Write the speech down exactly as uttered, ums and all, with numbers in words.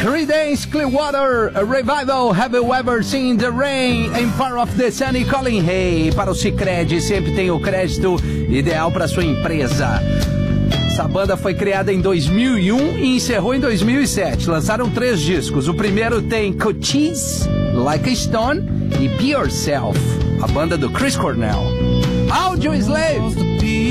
Creedence Clearwater Revival, Have You Ever Seen the Rain, Empire of the Sun e Colin Hay. Para o Sicredi, sempre tem o crédito ideal para sua empresa. Essa banda foi criada em dois mil e um e encerrou em dois mil e sete. Lançaram três discos. O primeiro tem Cochise, Like a Stone e Be Yourself, a banda do Chris Cornell. Audio Slave.